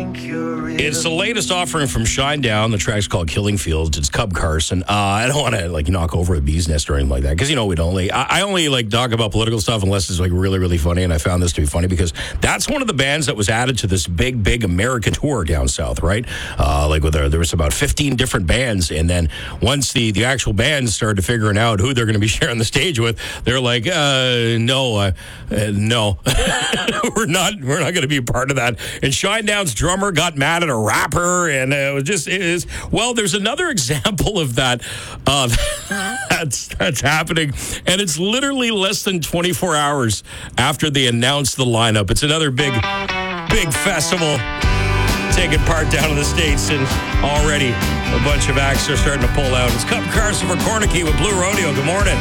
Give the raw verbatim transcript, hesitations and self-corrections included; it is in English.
It's the latest offering from Shinedown. The track's called Killing Fields. It's Cub Carson. Uh, I don't want to like knock over a bee's nest or anything like that because you know we don't. Like, I, I only like talk about political stuff unless it's like really really funny. And I found this to be funny because that's one of the bands that was added to this big big American tour down south, right? Uh, like with there, there was about fifteen different bands, and then once the the actual bands started figuring out who they're going to be sharing the stage with, they're like, uh, no, uh, uh, no, we're not we're not going to be a part of that. And Shinedown's drummer got mad at a rapper, and it was just it is well. There's another example of that uh, that's that's happening, and it's literally less than twenty-four hours after they announced the lineup. It's another big, big festival taking part down in the States, and already a bunch of acts are starting to pull out. It's Cub Carson for Cornicky with Blue Rodeo. Good morning.